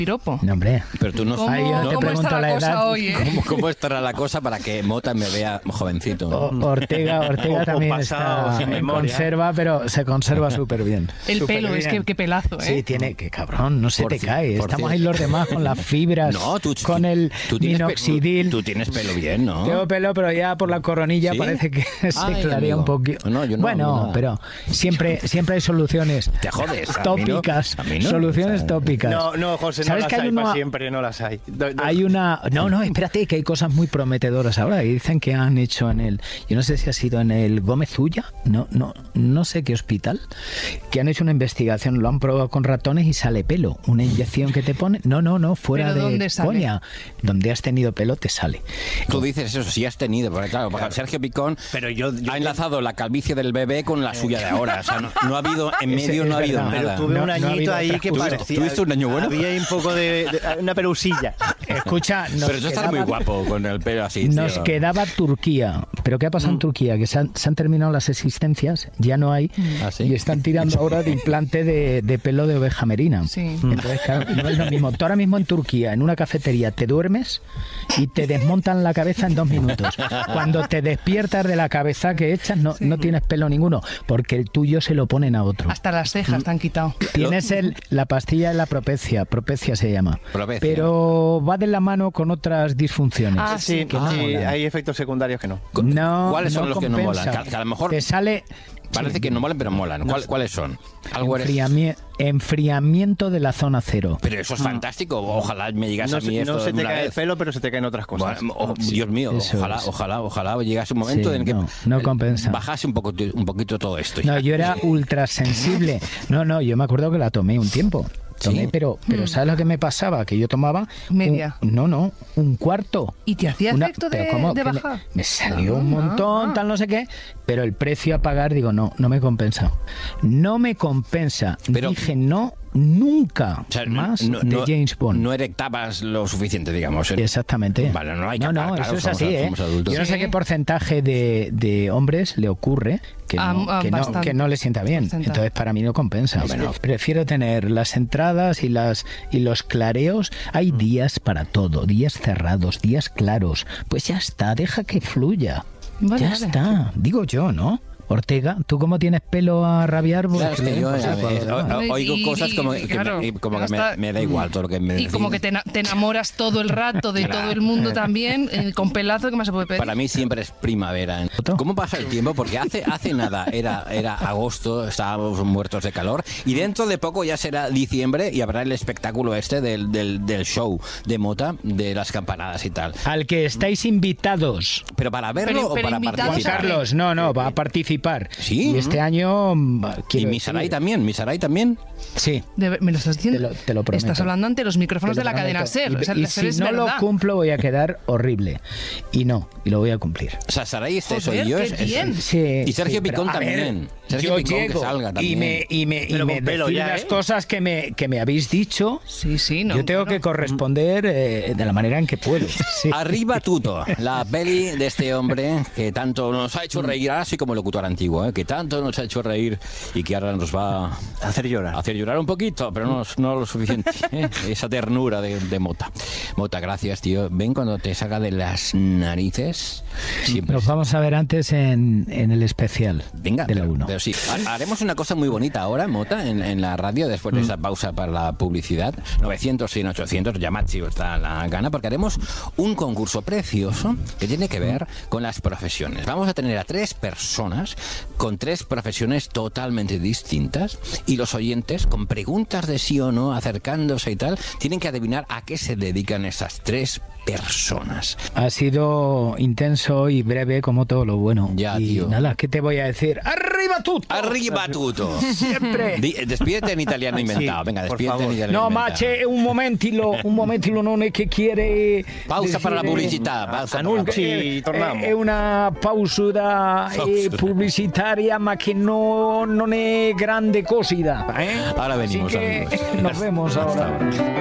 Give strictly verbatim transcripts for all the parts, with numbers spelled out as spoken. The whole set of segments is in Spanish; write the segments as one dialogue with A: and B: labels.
A: piropo.
B: No, hombre.
C: Pero tú no
A: ¿Cómo,
B: Ay, yo te
A: ¿cómo
B: pregunto
A: está la,
B: la
A: cosa
B: edad.
A: hoy, eh?
C: ¿Cómo, ¿Cómo estará la cosa para que Mota me vea jovencito?
B: O- Ortega, Ortega
D: O
B: también
D: pasado,
B: está
D: sin
B: en
D: memoria.
B: conserva, pero se conserva súper bien.
A: El
B: Súper
A: pelo, es
B: bien.
A: que qué pelazo, ¿eh?
B: Sí, tiene que cabrón, no se
C: Por
B: te
C: ci-
B: cae.
C: por
B: Estamos
C: ci-
B: ahí los demás con las fibras,
C: No, tú,
B: con el
C: tú tienes pe-
B: minoxidil.
C: Tú, tú tienes pelo bien, ¿no?
B: Tengo pelo, pero ya por la coronilla
C: ¿Sí?
B: parece que se
C: Ay,
B: clarea
C: amigo.
B: un poquito.
C: No, yo no,
B: bueno,
C: nada.
B: pero siempre, siempre hay soluciones.
C: Te jodes. a mí no,
B: Tópicas,
C: a mí no.
B: soluciones
C: O sea,
B: tópicas.
D: No, no, José, no
B: ¿Sabes
D: las
B: que hay
D: hay
B: una-
D: para siempre, no las hay. Do- do-
B: Hay una... No, no, espérate, que hay cosas muy prometedoras ahora. Y dicen que han hecho en el... Yo no sé si ha sido en el Gómez Ulla, no, no, no sé qué hospital, que han hecho una investigación, lo han probado con ratones y sale pelo. Una inyección que te pone... No, no, no, fuera
A: ¿Pero
B: de
A: dónde sale?
B: coña. Donde has tenido pelo te sale.
C: Tú dices eso, si has tenido, porque claro, porque Sergio Picón
D: Pero yo- yo-
C: ha enlazado la calvicie del bebé con la suya de ahora. O sea, no, no ha habido, en
B: Ese
C: medio
B: es
C: no ha habido
B: verdad.
D: Pero
C: nada.
D: tuve
B: No-
D: un
B: no ha
D: añito
B: habido
D: ahí
B: otras
D: que
B: cosas.
D: parecía...
C: ¿Tuviste un año bueno?
D: Había ahí un poco de... de- una pelusilla.
B: Escucha, nos
C: Pero tú estás muy
B: quedaba-
C: guapo con el pelo así,
B: Nos
C: tío.
B: quedaba Turquía. ¿Pero qué ha pasado en Turquía? Que se han, se han terminado las existencias, ya no hay,
C: ¿Ah, sí?
B: y están tirando ahora de implante de, de pelo de oveja merina.
A: Sí.
B: Entonces, claro, no es lo mismo. Tú ahora mismo en Turquía, en una cafetería, te duermes y te desmontan la cabeza en dos minutos. Cuando te despiertas de la cabeza que echas, no, no tienes pelo ninguno, porque el tuyo se lo ponen a otro.
A: Hasta las cejas te han quitado.
B: Tienes el, la pastilla de la propecia, propecia se llama.
C: Propecia.
B: Pero va de la mano con otras disfunciones.
A: Ah,
D: Sí,
B: que no
D: sí,
B: molan.
D: hay efectos secundarios que no.
B: No,
C: ¿Cuáles son
B: no
C: los que no
B: compensa.
C: molan? Que, que a lo mejor
B: Te sale
C: parece
B: sí,
C: que no molan, pero molan. ¿Cuál- ¿Cuáles son? Algo eres-
B: enfriami- enfriamiento de la zona cero.
C: Pero eso es fantástico. Ojalá me llegase
D: No,
C: a mí
D: se-
C: esto
D: no se te
C: una
D: cae el
C: vez.
D: pelo, pero se te caen otras cosas.
C: Bueno, oh, Dios mío,
B: Eso
C: ojalá,
B: es.
C: ojalá, ojalá llegase un momento
B: Sí,
C: en el que
B: no, no
C: eh,
B: compensa.
C: bajase un poco, un poquito todo esto.
B: No,
C: ya.
B: yo era ultra sensible. No, no, yo me acuerdo que la tomé un tiempo. Tomé,
C: Sí.
B: pero, pero ¿sabes lo que me pasaba? Que yo tomaba... un-
A: Media.
B: no, no, un cuarto.
A: ¿Y te hacía
B: Una-
A: efecto
B: pero
A: de,
B: ¿cómo?
A: de
B: Que me-
A: bajar?
B: Me, salió un
A: Ah,
B: montón,
A: ah.
B: tal no sé qué, pero el precio a pagar, digo, no, no me compensa. No me compensa.
C: Pero-
B: Dije no, nunca
C: O sea,
B: más
C: no-
B: de
C: no-
B: James Bond.
C: No erectabas lo suficiente, digamos. ¿eh?
B: Exactamente.
C: Vale, no hay que
B: No, no,
C: claro,
B: eso es
C: somos-
B: así, ¿eh?
C: somos adultos.
B: Yo no sé
A: Sí.
B: qué porcentaje de, de hombres le ocurre que no,
A: Ah, ah,
B: que, no,
A: bastante.
B: que no le sienta bien.
A: Bastante.
B: Entonces, para mí no compensa.
C: Bueno.
B: Prefiero tener las entradas y las y los clareos. Hay días para todo, días cerrados, días claros. Pues ya está, deja que fluya.
A: Vale,
B: ya
A: vale.
B: está. Digo yo, ¿no? Ortega, ¿tú cómo tienes pelo a rabiar?
C: Claro, es
B: Porque,
C: que yo
B: pues,
C: eh,
B: por lo
C: eh,
B: demás.
C: o- oigo
A: Y-
C: cosas como
A: y,
C: que,
A: claro,
C: me, y como que me,
A: hasta-
C: me da igual todo lo que me
A: Y
C: decís.
A: como que te, ena- te enamoras todo el rato de todo el mundo también, eh, con pelazo, ¿qué más se puede pedir?
C: Para mí siempre es primavera.
B: ¿Otro?
C: ¿Cómo pasa el tiempo? Porque hace, hace nada era, era agosto, estábamos muertos de calor, y dentro de poco ya será diciembre y habrá el espectáculo este del, del, del show de Mota, de las campanadas y tal.
B: Al que estáis invitados.
C: ¿Pero para verlo
A: Pero-
C: o
A: pero
C: para
A: invitados
B: Juan
C: participar?
B: Carlos, no, no, va a participar.
C: Sí.
B: Y este año... mm,
C: ¿Y
B: quiero
C: Misaray
B: decir-
C: también? ¿Misaray también?
B: Sí.
A: De ver- ¿Me lo estás diciendo?
B: Te lo- te lo prometo.
A: Estás hablando ante los micrófonos
B: Te
A: de
B: lo
A: la cadena
B: prometo.
A: SER.
B: Y,
A: O sea,
B: y
A: la SER
B: si
A: es
B: no
A: verdad.
B: lo cumplo voy a quedar horrible. Y no, y lo voy a cumplir.
C: O sea, Saray, este
A: Joder,
C: soy yo.
A: qué
C: es- es-
A: bien.
B: Sí,
C: Y Sergio
B: sí, pero,
C: Picón
B: a ver,
C: también. Sergio
B: yo
C: Picón que
B: llego
C: salga
B: y
C: también.
B: me, y me, y
D: Pero
B: me
D: con pelo
B: decís
D: ya,
B: las
D: ¿eh?
B: cosas que me, que me habéis dicho.
A: Sí, sí, no.
B: yo tengo
A: claro.
B: que corresponder eh, de la manera en que puedo. Sí.
C: Arriba Tuto, la peli de este hombre que tanto nos ha hecho reír, ahora sí como locutor antiguo, ¿eh? que tanto nos ha hecho reír y que ahora nos va a
D: Hacer llorar.
C: hacer llorar un poquito, pero no, no lo suficiente. ¿eh? Esa ternura de, de Mota. Mota, gracias, tío. Ven cuando te saca de las narices. Siempre.
B: Nos vamos a ver antes en, en el especial
C: Venga,
B: de la
C: pero,
B: uno.
C: pero sí. Ha- Haremos una cosa muy bonita ahora, Mota, en, en la radio, después de esa pausa para la publicidad. novecientos, cien, ochocientos, llamad si os da la gana, porque haremos un concurso precioso que tiene que ver con las profesiones. Vamos a tener a tres personas con tres profesiones totalmente distintas y los oyentes, con preguntas de sí o no, acercándose y tal, tienen que adivinar a qué se dedican esas tres personas.
B: Ha sido intenso y breve como todo lo bueno.
C: Ya,
B: y
C: tío.
B: nada, ¿qué te voy a decir? ¡Arriba tú!
C: ¡Arriba, Tuto!
B: Siempre.
C: Di- Despídete en italiano inventado. Venga,
D: por
C: despídete en
D: favor.
C: italiano
B: No,
C: inventado.
B: ma c'è un momentilo, un momentilo non è che chiede...
C: Pausa para la
B: decire-
C: pubblicità. Pausa para la
D: Annunci,
B: Eh,
D: torniamo.
B: È una pausa eh,
C: Pausa.
B: pubblicitaria, ma che no, non è grande cosida. ¿eh?
C: Ahora venimos,
B: Así que
C: amigos.
B: nos vemos ahora.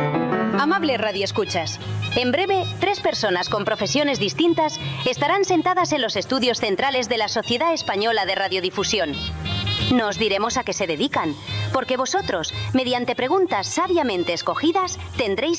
E: Amable radioescuchas, en breve, tres personas con profesiones distintas estarán sentadas en los estudios centrales de la Sociedad Española de Radiodifusión. No os diremos a qué se dedican, Porque vosotros, mediante preguntas sabiamente escogidas, tendréis